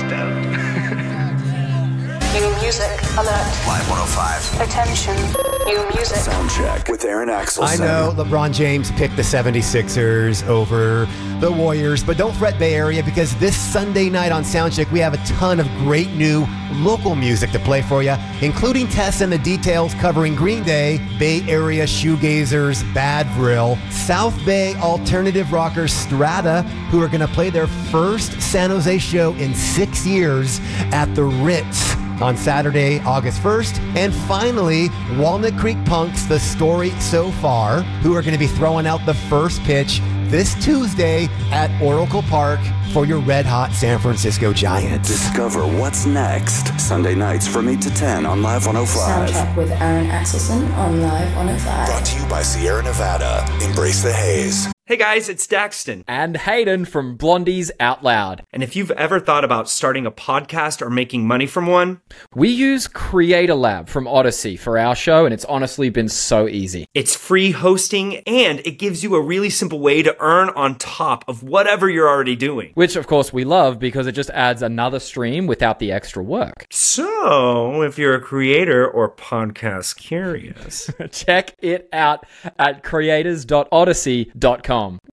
New music alert. Live 105. Attention. New music. Sound check with Aaron Axelson. I know LeBron James picked the 76ers over the Warriors, but don't fret, Bay Area, because this Sunday night on Soundcheck, we have a ton of great new local music to play for you, including Tess and the Details covering Green Day, Bay Area shoegazers Bad Vril, South Bay alternative rockers Strata, who are going to play their first San Jose show in 6 years at the Ritz on Saturday, August 1st. And finally, Walnut Creek Punks, The Story So Far, who are going to be throwing out the first pitch this Tuesday at Oracle Park for your red-hot San Francisco Giants. Discover what's next. Sunday nights from 8 to 10 on Live 105. Soundcheck with Aaron Axelson on Live 105. Brought to you by Sierra Nevada. Embrace the haze. Hey guys, it's Daxton. And Hayden from Blondies Out Loud. And if you've ever thought about starting a podcast or making money from one, we use Creator Lab from Odyssey for our show, and it's honestly been so easy. It's free hosting, and it gives you a really simple way to earn on top of whatever you're already doing. Which, of course, we love because it just adds another stream without the extra work. So, if you're a creator or podcast curious, check it out at creators.odyssey.com.